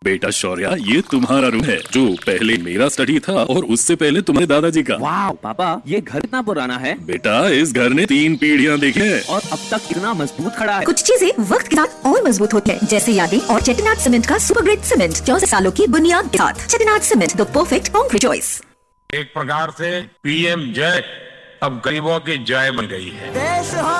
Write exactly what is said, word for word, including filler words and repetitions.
बेटा शौर्या, ये तुम्हारा रूम है जो पहले मेरा स्टडी था और उससे पहले तुम्हारे दादाजी का। वाह पापा, ये घर इतना पुराना है। बेटा इस घर ने तीन पीढ़ियां देखी हैं और अब तक कितना मजबूत खड़ा है। कुछ चीजें वक्त के साथ और मजबूत होती हैं, जैसे यादें और चेटिनाड सीमेंट का सुपर ग्रेट सीमेंट चौसठ सालों की बुनियाद के साथ। Chettinad cement, the perfect concrete choice. एक प्रकार से पीएम जय अब गरीबों की जय बन गई है। देश